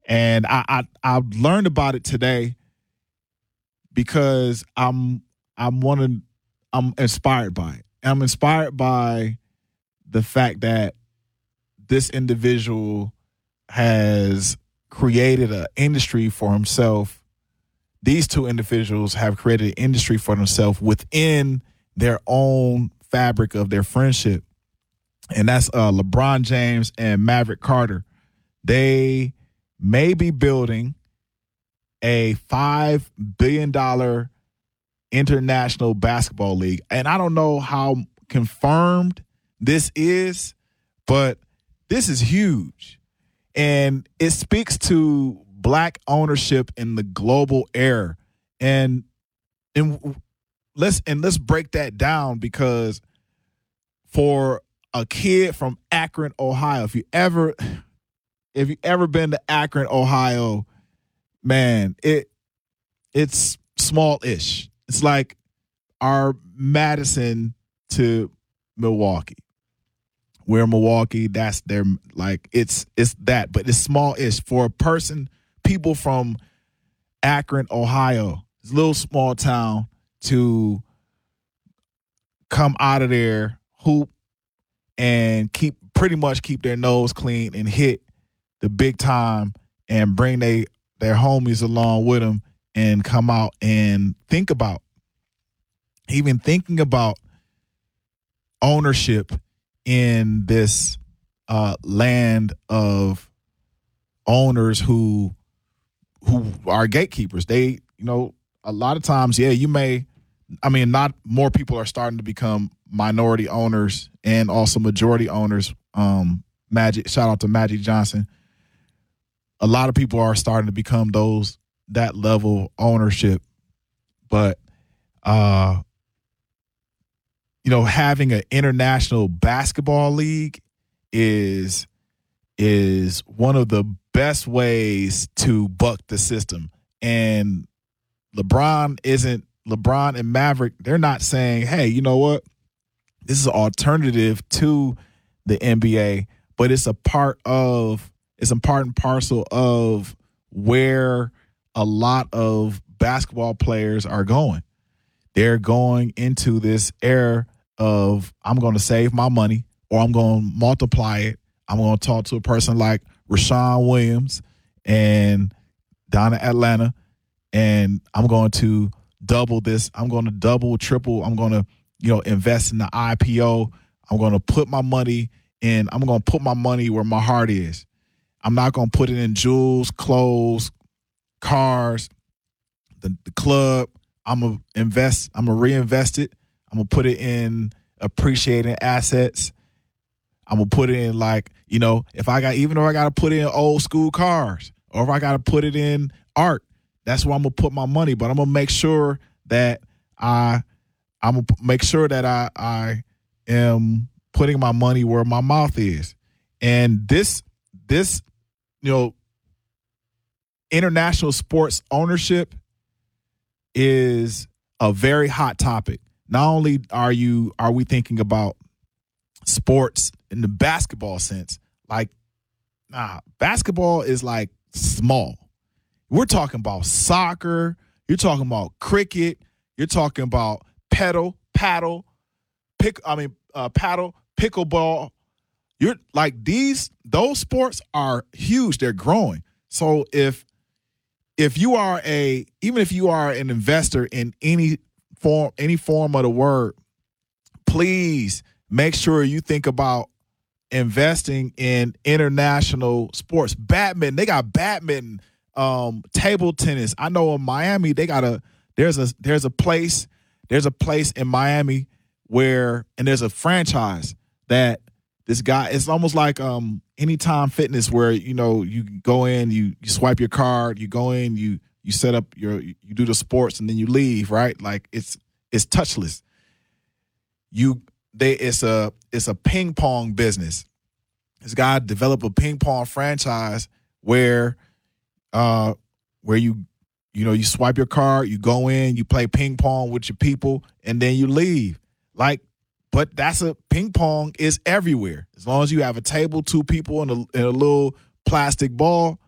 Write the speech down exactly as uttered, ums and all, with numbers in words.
And I, I I learned about it today because I'm I'm one I'm inspired by it. I'm inspired by the fact that this individual has created an industry for himself. These two individuals have created an industry for themselves within their own fabric of their friendship. And that's uh, LeBron James and Maverick Carter. They may be building a five billion dollars international basketball league. And I don't know how confirmed this is, but this is huge. And it speaks to black ownership in the global era. And and let's and let's break that down, because for a kid from Akron, Ohio, if you ever if you ever been to Akron, Ohio, man, it it's small-ish. It's like our Madison to Milwaukee. We're Milwaukee, that's their, like, it's it's that, but it's small-ish. For a person, people from Akron, Ohio, this little small town, to come out of there, hoop, and keep pretty much keep their nose clean and hit the big time and bring they their homies along with them and come out and think about, even thinking about ownership in this uh, land of owners who who are gatekeepers. They, you know, a lot of times, yeah, you may, I mean, not more people are starting to become minority owners and also majority owners. Um, Magic, shout out to Magic Johnson. A lot of people are starting to become those, that level of ownership. But, uh, you know, having an international basketball league is is one of the best ways to buck the system. And LeBron isn't LeBron and Maverick. They're not saying, hey, you know what? This is an alternative to the N B A, but it's a part of it's a part and parcel of where a lot of basketball players are going. They're going into this era of, I'm going to save my money, or I'm going to multiply it. I'm going to talk to a person like Rashawn Williams and down in Atlanta, and I'm going to double this. I'm going to double, triple. I'm going to, you know, invest in the I P O. I'm going to put my money in. I'm going to put my money where my heart is. I'm not going to put it in jewels, clothes, cars, the, the club. I'm going to invest. I'm going to reinvest it. I'm going to put it in appreciating assets. I'm going to put it in, like, you know, if I got, even though I got to put in old school cars, or if I got to put it in art, that's where I'm going to put my money. But I'm going to make sure that I, I'm going to make sure that I, I am putting my money where my mouth is. And this, this, you know, international sports ownership is a very hot topic. Not only are you are we thinking about sports in the basketball sense, like, nah, basketball is like small. We're talking about soccer. You're talking about cricket. You're talking about pedal, paddle, pick. I mean, uh, paddle, pickleball. You're like these. Those sports are huge. They're growing. So if if you are a, even if you are an investor in any form, any form of the word, please make sure you think about investing in international sports. Badminton, they got badminton, um, table tennis. I know in Miami they got a there's a there's a place there's a place in Miami where, and there's a franchise that this guy, it's almost like um Anytime Fitness, where, you know, you go in, you you swipe your card, you go in, you you set up your, you do the sports, and then you leave, right? Like it's it's touchless. You they it's a it's a ping pong business. This guy developed a ping pong franchise where uh where you you know you swipe your card, you go in, you play ping pong with your people, and then you leave. Like, but that's a ping pong is everywhere. As long as you have a table, two people, and a, and a little plastic ball,